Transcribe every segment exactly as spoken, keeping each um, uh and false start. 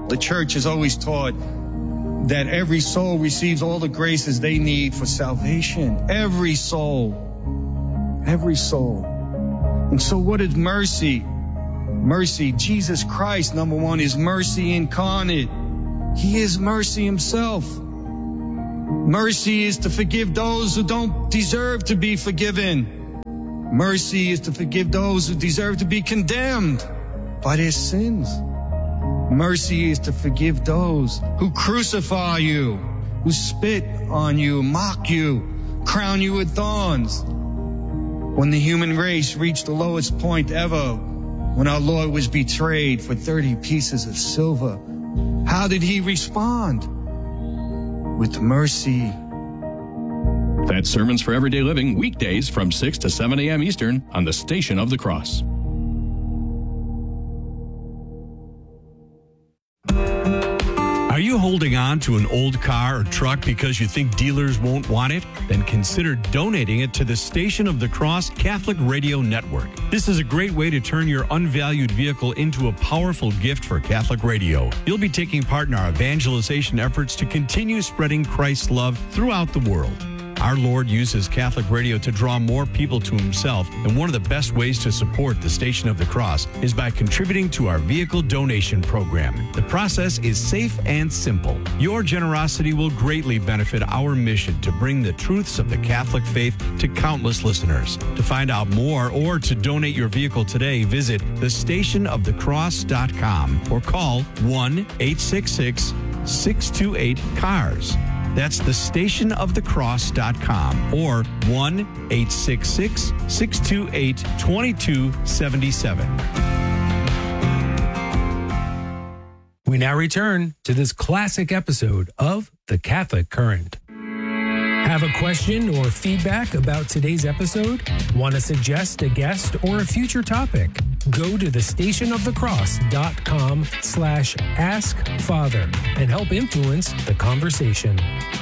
The church has always taught that every soul receives all the graces they need for salvation. Every soul. Every soul. And so what is mercy? Mercy, Jesus Christ, number one, is mercy incarnate. He is mercy himself. Mercy is to forgive those who don't deserve to be forgiven. Mercy is to forgive those who deserve to be condemned by their sins. Mercy is to forgive those who crucify you, who spit on you, mock you, crown you with thorns. When the human race reached the lowest point ever, when our Lord was betrayed for thirty pieces of silver, how did he respond? With mercy. That's Sermons for Everyday Living, weekdays from six to seven a.m. Eastern on the Station of the Cross. Are you holding on to an old car or truck because you think dealers won't want it? Then consider donating it to the Station of the Cross Catholic Radio Network. This is a great way to turn your unvalued vehicle into a powerful gift for Catholic radio. You'll be taking part in our evangelization efforts to continue spreading Christ's love throughout the world. Our Lord uses Catholic radio to draw more people to himself, and one of the best ways to support the Station of the Cross is by contributing to our vehicle donation program. The process is safe and simple. Your generosity will greatly benefit our mission to bring the truths of the Catholic faith to countless listeners. To find out more or to donate your vehicle today, visit the station of the cross dot com or call one eight six six, six two eight, C A R S. That's the station of the cross dot com or one eight six six, six two eight, two two seven seven. We now return to this classic episode of The Catholic Current. Have a question or feedback about today's episode? Want to suggest a guest or a future topic? Go to the station of the cross dot com slash ask father and help influence the conversation.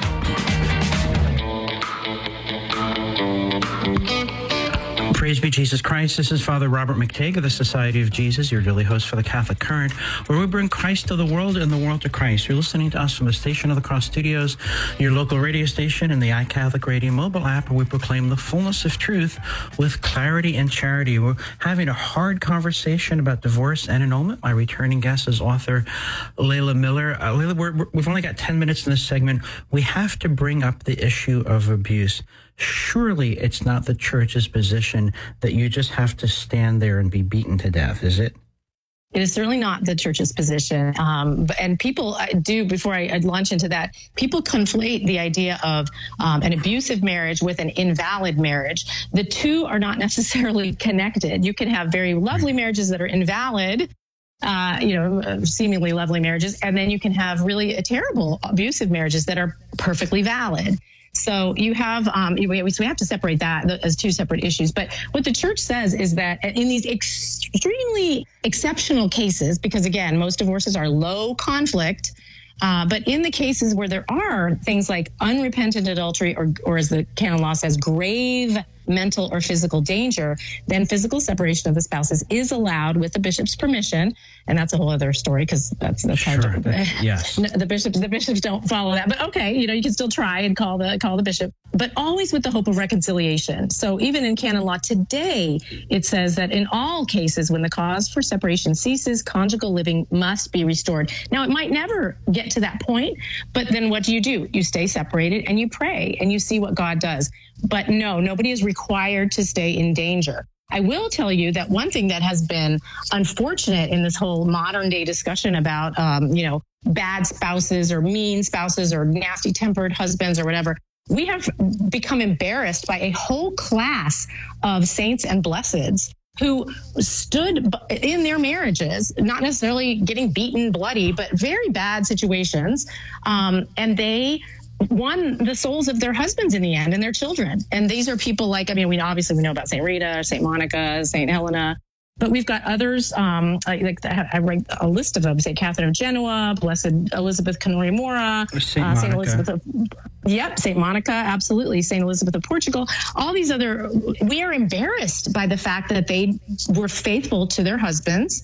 Praise be Jesus Christ. This is Father Robert McTague of the Society of Jesus, your daily host for the Catholic Current, where we bring Christ to the world and the world to Christ. You're listening to us from the Station of the Cross Studios, your local radio station, and the iCatholic Radio mobile app, where we proclaim the fullness of truth with clarity and charity. We're having a hard conversation about divorce and annulment. My returning guest is author Layla Miller. Uh, Layla, we're, we're, we've only got ten minutes in this segment. We have to bring up the issue of abuse. Surely it's not the church's position that you just have to stand there and be beaten to death, is it? It is certainly not the church's position. Um, and people do, before I, I launch into that, people conflate the idea of um, an abusive marriage with an invalid marriage. The two are not necessarily connected. You can have very lovely marriages that are invalid, uh, you know, seemingly lovely marriages, and then you can have really terrible abusive marriages that are perfectly valid. So you have, um, we, we have to separate that as two separate issues. But what the church says is that in these extremely exceptional cases, because again, most divorces are low conflict, uh, but in the cases where there are things like unrepentant adultery or, or as the canon law says, grave mental or physical danger, then physical separation of the spouses is allowed with the bishop's permission. And that's a whole other story because that's, that's sure, hard to, that, yes. the bishops, the bishops don't follow that, but okay, you know, you can still try and call the, call the bishop, but always with the hope of reconciliation. So even in canon law today, it says that in all cases, when the cause for separation ceases, conjugal living must be restored. Now it might never get to that point, but then what do you do? You stay separated and you pray and you see what God does. But no, nobody is required to stay in danger. I will tell you that one thing that has been unfortunate in this whole modern day discussion about, um, you know, bad spouses or mean spouses or nasty tempered husbands or whatever, we have become embarrassed by a whole class of saints and blesseds who stood in their marriages, not necessarily getting beaten bloody, but very bad situations. Um, and they won the souls of their husbands in the end and their children. And these are people like, I mean, we obviously we know about Saint Rita, Saint Monica, Saint Helena, but we've got others, um, like, like I write a list of them, Saint Catherine of Genoa, Blessed Elizabeth Canori Mora, Saint uh, Saint Monica. Elizabeth of, yep, Saint Monica, absolutely, Saint Elizabeth of Portugal, all these other, we are embarrassed by the fact that they were faithful to their husbands.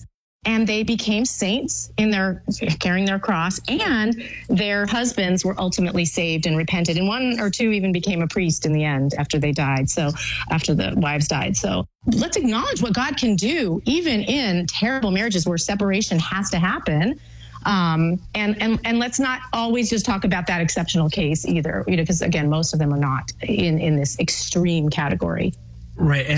and they became saints in their carrying their cross, and their husbands were ultimately saved and repented. And one or two even became a priest in the end after they died. So after the wives died. So let's acknowledge what God can do, even in terrible marriages where separation has to happen. Um, and, and, and let's not always just talk about that exceptional case either, you know, because again, most of them are not in, in this extreme category. Right.